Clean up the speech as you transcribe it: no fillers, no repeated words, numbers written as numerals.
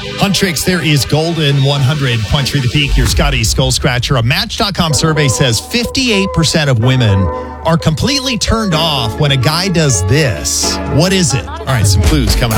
Huntrix, there is Golden 100.3 The Peak. Your Scotty Skull Scratcher. A Match.com survey says 58% of women are completely turned off when a guy does this. What is it? All right, some clues coming up.